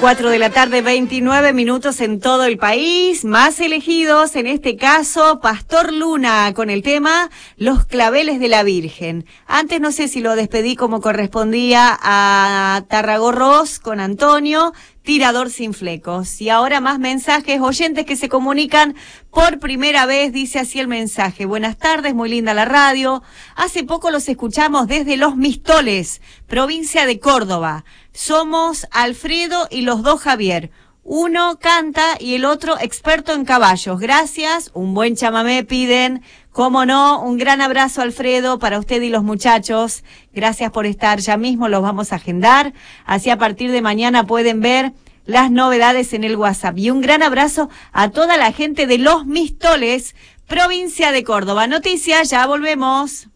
4 de la tarde, 29 minutos en todo el país. Más elegidos, en este caso, Pastor Luna, con el tema Los claveles de la Virgen. Antes no sé si lo despedí como correspondía a Tarragorros con Antonio, Tirador sin flecos. Y ahora más mensajes, oyentes que se comunican por primera vez, dice así el mensaje. Buenas tardes, muy linda la radio. Hace poco los escuchamos desde Los Mistoles, provincia de Córdoba. Somos Alfredo y los dos Javier. Uno canta y el otro experto en caballos. Gracias, un buen chamamé piden. Cómo no, un gran abrazo, Alfredo, para usted y los muchachos. Gracias por estar, ya mismo los vamos a agendar. Así a partir de mañana pueden ver las novedades en el WhatsApp. Y un gran abrazo a toda la gente de Los Mistoles, provincia de Córdoba. Noticias, ya volvemos.